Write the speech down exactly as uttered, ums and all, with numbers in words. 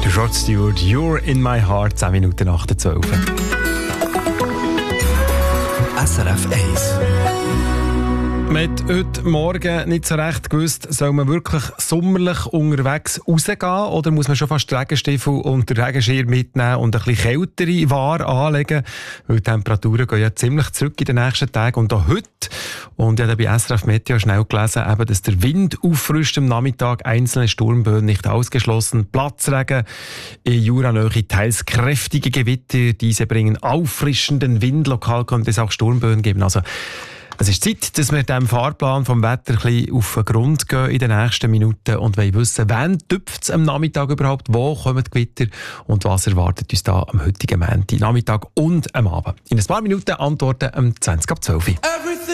Rod Stewart, You're in my heart, zehn Minuten nach der zwölf. S R F eins. Man hat heute Morgen nicht so recht gewusst, soll man wirklich sommerlich unterwegs rausgehen oder muss man schon fast Regenstiefel und den Regenschirm mitnehmen und ein bisschen kältere Ware anlegen, weil die Temperaturen gehen ja ziemlich zurück in den nächsten Tagen und auch heute. Und ich habe bei S R F Meteo schnell gelesen, eben, dass der Wind auffrischt am Nachmittag, einzelne Sturmböen nicht ausgeschlossen, Platzregen in Juranähe, teils kräftige Gewitter, diese bringen auffrischenden Wind, lokal könnte es auch Sturmböen geben. Also es ist Zeit, dass wir dem Fahrplan vom Wetter ein bisschen auf den Grund gehen in den nächsten Minuten und wollen wissen, wann tüpft es am Nachmittag überhaupt, wo kommen die Gewitter und was erwartet uns da am heutigen Montag, Nachmittag und am Abend. In ein paar Minuten antworten um zwanzig ab zwölf.